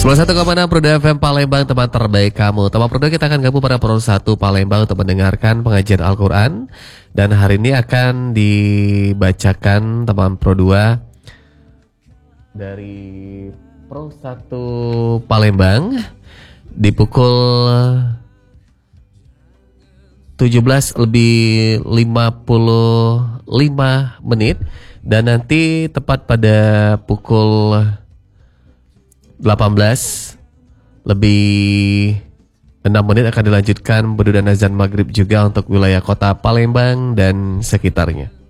91,6 Pro FM Palembang, teman terbaik kamu. Teman Pro, kita akan gabung pada Pro 1 Palembang untuk mendengarkan pengajian Al-Quran. Dan hari ini akan dibacakan teman Pro 2 dari Pro 1 Palembang di pukul 17:55 dan nanti tepat pada pukul 18:06 akan dilanjutkan berdu dan azan maghrib juga untuk wilayah kota Palembang dan sekitarnya.